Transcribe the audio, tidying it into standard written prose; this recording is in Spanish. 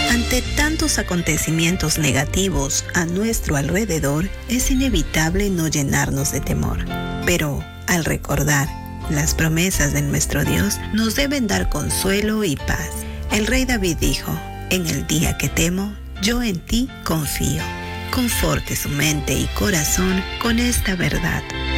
Ante tantos acontecimientos negativos a nuestro alrededor, es inevitable no llenarnos de temor. Pero al recordar las promesas de nuestro Dios, nos deben dar consuelo y paz. El rey David dijo: en el día que temo, yo en ti confío. Conforte su mente y corazón con esta verdad.